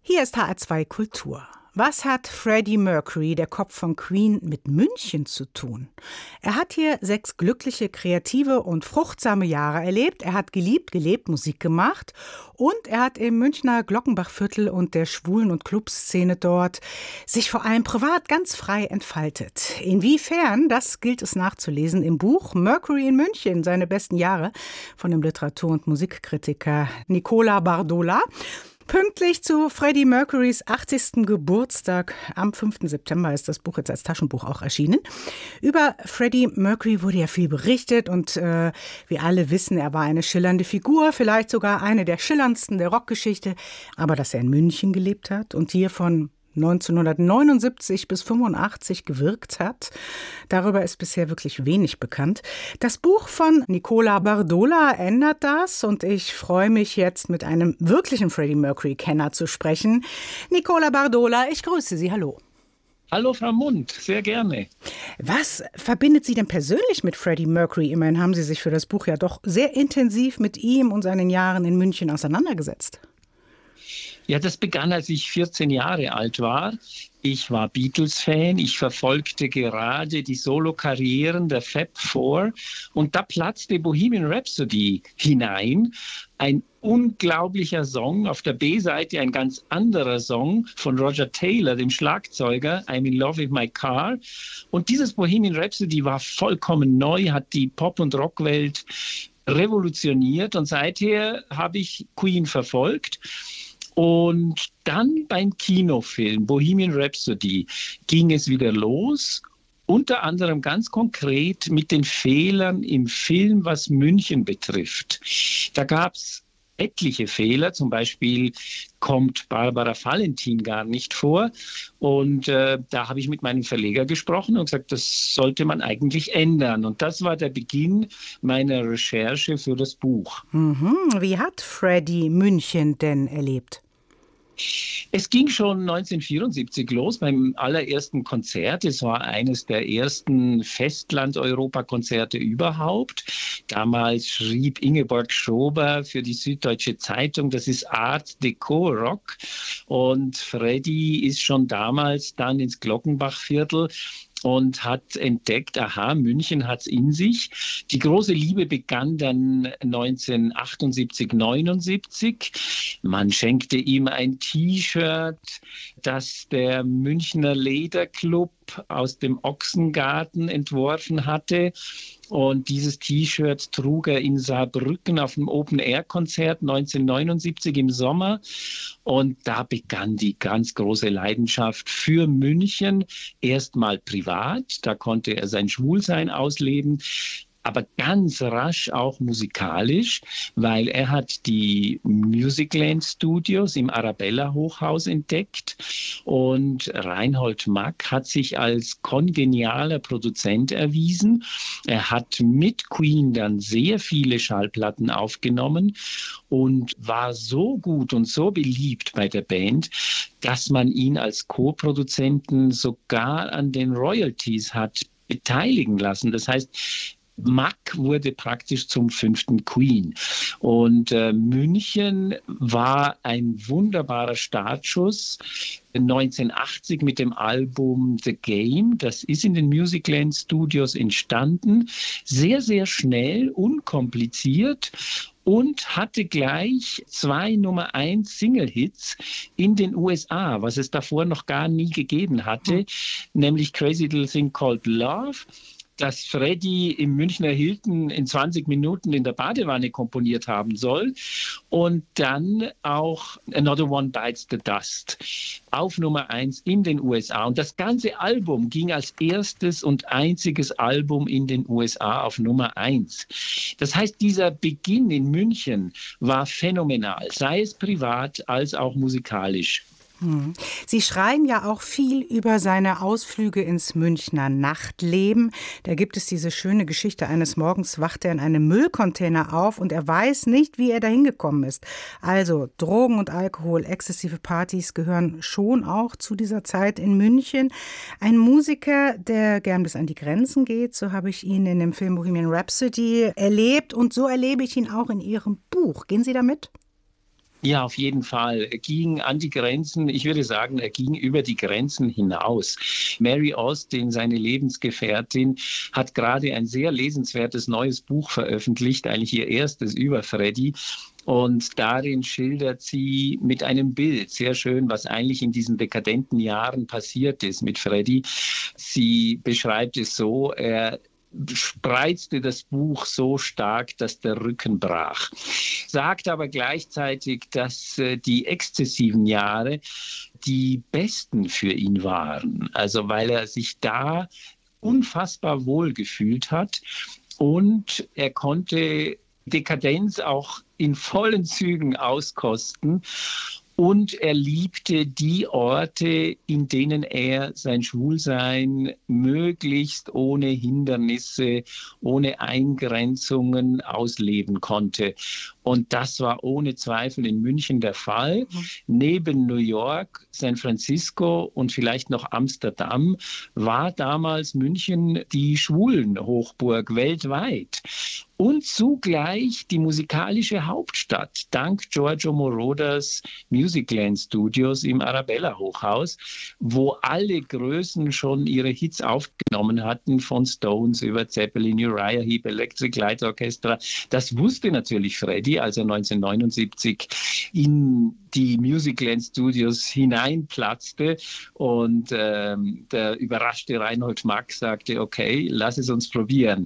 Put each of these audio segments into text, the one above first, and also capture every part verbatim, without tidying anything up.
Hier ist H R zwei Kultur. Was hat Freddie Mercury, der Kopf von Queen, mit München zu tun? Er hat hier sechs glückliche, kreative und fruchtsame Jahre erlebt. Er hat geliebt, gelebt, Musik gemacht und er hat im Münchner Glockenbachviertel und der Schwulen- und Clubszene dort sich vor allem privat ganz frei entfaltet. Inwiefern, das gilt es nachzulesen im Buch Mercury in München, seine besten Jahre von dem Literatur- und Musikkritiker Nicola Bardola. Pünktlich zu Freddie Mercurys achtzigsten Geburtstag am fünften September ist das Buch jetzt als Taschenbuch auch erschienen. Über Freddie Mercury wurde ja viel berichtet und äh, wir alle wissen, er war eine schillernde Figur, vielleicht sogar eine der schillerndsten der Rockgeschichte. Aber dass er in München gelebt hat und hier von neunzehnhundertneunundsiebzig bis fünfundachtzig gewirkt hat. Darüber ist bisher wirklich wenig bekannt. Das Buch von Nicola Bardola ändert das und ich freue mich jetzt mit einem wirklichen Freddie Mercury-Kenner zu sprechen. Nicola Bardola, ich grüße Sie. Hallo. Hallo Frau Mund, sehr gerne. Was verbindet Sie denn persönlich mit Freddie Mercury? Immerhin haben Sie sich für das Buch ja doch sehr intensiv mit ihm und seinen Jahren in München auseinandergesetzt. Ja, das begann, als ich vierzehn Jahre alt war. Ich war Beatles-Fan, ich verfolgte gerade die Solokarrieren der Fab Four und da platzte Bohemian Rhapsody hinein. Ein unglaublicher Song, auf der B-Seite ein ganz anderer Song von Roger Taylor, dem Schlagzeuger, I'm in Love with My Car. Und dieses Bohemian Rhapsody war vollkommen neu, hat die Pop- und Rockwelt revolutioniert und seither habe ich Queen verfolgt. Und dann beim Kinofilm Bohemian Rhapsody ging es wieder los, unter anderem ganz konkret mit den Fehlern im Film, was München betrifft. Da gab es etliche Fehler, zum Beispiel kommt Barbara Valentin gar nicht vor. Und äh, da habe ich mit meinem Verleger gesprochen und gesagt, das sollte man eigentlich ändern. Und das war der Beginn meiner Recherche für das Buch. Mhm. Wie hat Freddie München denn erlebt? Es ging schon neunzehnhundertvierundsiebzig los beim allerersten Konzert. Es war eines der ersten Festland-Europa-Konzerte überhaupt. Damals schrieb Ingeborg Schober für die Süddeutsche Zeitung, das ist Art Deco Rock. Und Freddie ist schon damals dann ins Glockenbachviertel und hat entdeckt, aha, München hat's in sich. Die große Liebe begann dann neunzehnhundertachtundsiebzig, neunundsiebzig. Man schenkte ihm ein T-Shirt, das der Münchner Lederclub aus dem Ochsengarten entworfen hatte. Und dieses T-Shirt trug er in Saarbrücken auf dem Open-Air-Konzert neunzehnhundertneunundsiebzig im Sommer. Und da begann die ganz große Leidenschaft für München. Erstmal privat, da konnte er sein Schwulsein ausleben. Aber ganz rasch auch musikalisch, weil er hat die Musicland Studios im Arabella Hochhaus entdeckt und Reinhold Mack hat sich als kongenialer Produzent erwiesen. Er hat mit Queen dann sehr viele Schallplatten aufgenommen und war so gut und so beliebt bei der Band, dass man ihn als Co-Produzenten sogar an den Royalties hat beteiligen lassen. Das heißt, Mack wurde praktisch zum fünften Queen. Und äh, München war ein wunderbarer Startschuss. neunzehnhundertachtzig mit dem Album The Game, das ist in den Musicland Studios entstanden. Sehr, sehr schnell, unkompliziert. Und hatte gleich zwei Nummer eins Single-Hits in den U S A, was es davor noch gar nie gegeben hatte, hm. nämlich Crazy Little Thing Called Love, das Freddie im Münchner Hilton in zwanzig Minuten in der Badewanne komponiert haben soll. Und dann auch Another One Bites the Dust auf Nummer eins in den U S A. Und das ganze Album ging als erstes und einziges Album in den U S A auf Nummer eins. Das heißt, dieser Beginn in München war phänomenal, sei es privat als auch musikalisch. Sie schreiben ja auch viel über seine Ausflüge ins Münchner Nachtleben. Da gibt es diese schöne Geschichte, eines Morgens wacht er in einem Müllcontainer auf und er weiß nicht, wie er da hingekommen ist. Also Drogen und Alkohol, exzessive Partys gehören schon auch zu dieser Zeit in München. Ein Musiker, der gern bis an die Grenzen geht, so habe ich ihn in dem Film Bohemian Rhapsody erlebt und so erlebe ich ihn auch in Ihrem Buch. Gehen Sie damit? Ja, auf jeden Fall. Er ging an die Grenzen, ich würde sagen, er ging über die Grenzen hinaus. Mary Austin, seine Lebensgefährtin, hat gerade ein sehr lesenswertes neues Buch veröffentlicht, eigentlich ihr erstes über Freddie. Und darin schildert sie mit einem Bild sehr schön, was eigentlich in diesen dekadenten Jahren passiert ist mit Freddie. Sie beschreibt es so, er spreizte das Buch so stark, dass der Rücken brach. Sagt aber gleichzeitig, dass äh, die exzessiven Jahre die besten für ihn waren. Also weil er sich da unfassbar wohl gefühlt hat und er konnte Dekadenz auch in vollen Zügen auskosten. Und er liebte die Orte, in denen er sein Schwulsein möglichst ohne Hindernisse, ohne Eingrenzungen ausleben konnte. Und das war ohne Zweifel in München der Fall. Mhm. Neben New York, San Francisco und vielleicht noch Amsterdam war damals München die Schwulenhochburg weltweit. Und zugleich die musikalische Hauptstadt, dank Giorgio Moroders Musicland Studios im Arabella-Hochhaus, wo alle Größen schon ihre Hits aufgenommen hatten, von Stones über Zeppelin, Uriah Heep, Electric Light Orchestra. Das wusste natürlich Freddie, als er neunzehnhundertneunundsiebzig in die Musicland Studios hineinplatzte und ähm, der überraschte Reinhold Mack sagte, okay, lass es uns probieren.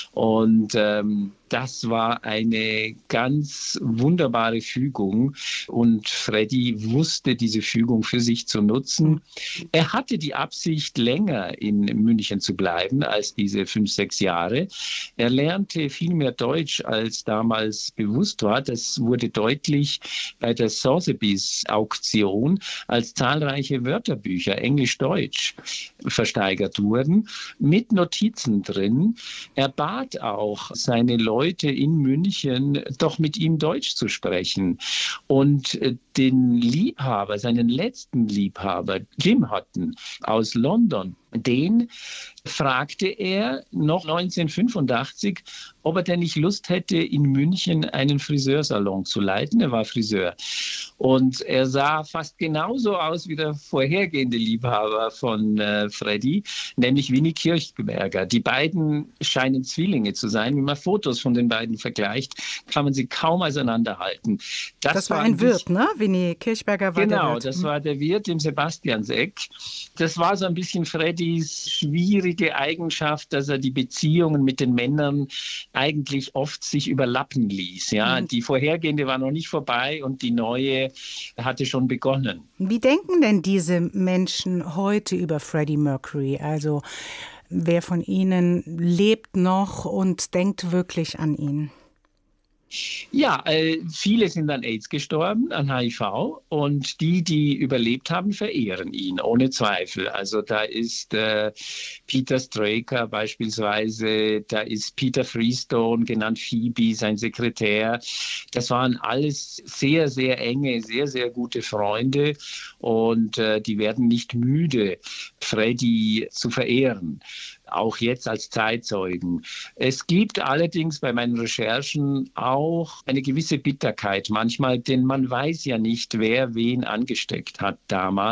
Und ähm, das war eine ganz wunderbare Fügung und Freddie wusste diese Fügung für sich zu nutzen. Er hatte die Absicht, länger in München zu bleiben als diese fünf, sechs Jahre. Er lernte viel mehr Deutsch, als damals bewusst war. Das wurde deutlich bei der Sotheby's-Auktion, als zahlreiche Wörterbücher, Englisch-Deutsch, versteigert wurden, mit Notizen drin. Er bat auch seine Leute in München, doch mit ihm Deutsch zu sprechen. Und den Liebhaber, seinen letzten Liebhaber, Jim Houghton aus London, den fragte er noch neunzehnhundertfünfundachtzig, ob er denn nicht Lust hätte, in München einen Friseursalon zu leiten. Er war Friseur. Und er sah fast genauso aus wie der vorhergehende Liebhaber von äh, Freddie, nämlich Winnie Kirchberger. Die beiden scheinen Zwillinge zu sein. Wenn man Fotos von den beiden vergleicht, kann man sie kaum auseinanderhalten. Das, das war ein Wirt, ne? Winnie Kirchberger war genau, der Wirt. Genau, das war der Wirt im Sebastianseck. Das war so ein bisschen Freddys schwierige Eigenschaft, dass er die Beziehungen mit den Männern eigentlich oft sich überlappen ließ. Ja? Mhm. Die vorhergehende war noch nicht vorbei und die neue hatte schon begonnen. Wie denken denn diese Menschen heute über Freddie Mercury? Also wer von ihnen lebt noch und denkt wirklich an ihn? Ja, äh, viele sind an AIDS gestorben, an H I V, und die, die überlebt haben, verehren ihn, ohne Zweifel. Also da ist äh, Peter Straker beispielsweise, da ist Peter Freestone, genannt Phoebe, sein Sekretär. Das waren alles sehr, sehr enge, sehr, sehr gute Freunde und äh, die werden nicht müde, Freddie zu verehren. Auch jetzt als Zeitzeugen. Es gibt allerdings bei meinen Recherchen auch eine gewisse Bitterkeit manchmal, denn man weiß ja nicht, wer wen angesteckt hat damals.